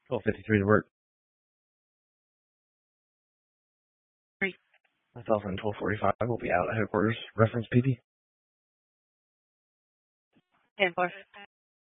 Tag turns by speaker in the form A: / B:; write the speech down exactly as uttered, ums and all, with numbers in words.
A: twelve fifty-three to work.
B: Three.
A: Myself and twelve forty-five will be out at headquarters. Reference P P.
B: ten four.